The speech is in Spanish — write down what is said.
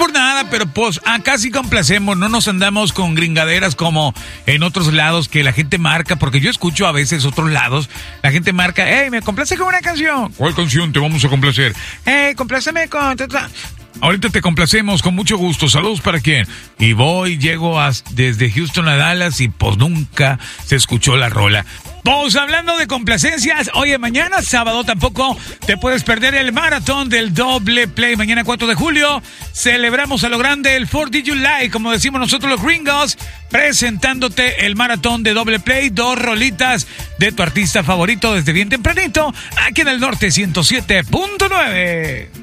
por nada, pero pues acá sí complacemos, no nos andamos con gringaderas como en otros lados que la gente marca, porque yo escucho a veces otros lados, la gente marca, hey, me complace con una canción. ¿Cuál canción te vamos a complacer? Hey, compláceme con... Ahorita te complacemos con mucho gusto. Saludos para quién. Y llego desde Houston a Dallas y pues nunca se escuchó la rola. Pues hablando de complacencias, oye, mañana sábado tampoco te puedes perder el maratón del Doble Play. Mañana 4 de julio celebramos a lo grande el 4th of July, como decimos nosotros los gringos, presentándote el maratón de Doble Play, 2 rolitas de tu artista favorito desde bien tempranito, aquí en el Norte 107.9.